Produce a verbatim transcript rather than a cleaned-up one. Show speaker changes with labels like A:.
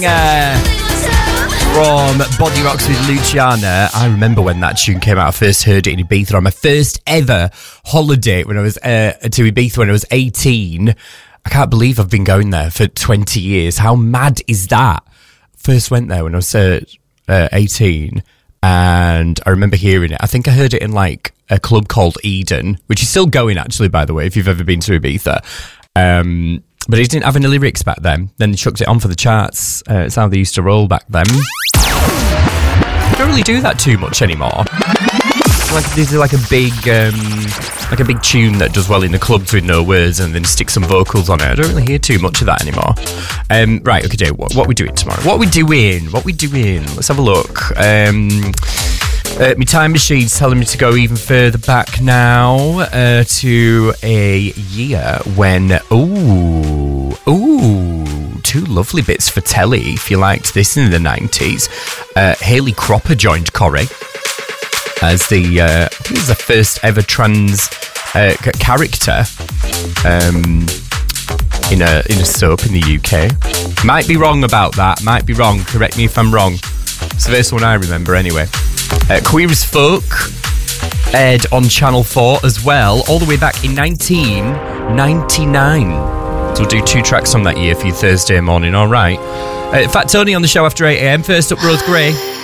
A: Uh, from Body Rocks with Luciana. I remember when that tune came out. I first heard it in Ibiza on my first ever holiday when I was uh, to Ibiza when I was eighteen. I can't believe I've been going there for twenty years. How mad is that? First went there when I was uh, uh, eighteen, and I remember hearing it. I think I heard it in like a club called Eden, which is still going actually, by the way, if you've ever been to Ibiza. Um, but it didn't have any lyrics back then. Then they chucked it on for the charts. Uh, it's how they used to roll back then. They don't really do that too much anymore. Like this is like a big, um, like a big tune that does well in the clubs with no words, and then stick some vocals on it. I don't really hear too much of that anymore. Um, right, okay, Jay, what, what are we doing tomorrow? What are we doing? What are we doing? Let's have a look. Um, uh, my time machine's telling me to go even further back now uh, to a year when, ooh, ooh, two lovely bits for telly. If you liked this in the nineties, uh, Hayley Cropper joined Corrie as the, uh, I think it's the first ever trans uh, c- character um, in a in a soap in the U K. Might be wrong about that, might be wrong, correct me if I'm wrong. It's the first one I remember anyway. Uh, Queer as Folk aired on Channel four as well, all the way back in nineteen ninety-nine. So we'll do two tracks from that year for you Thursday morning, alright? Uh, Fat Tony on the show after eight a.m. First up, Rose Gray.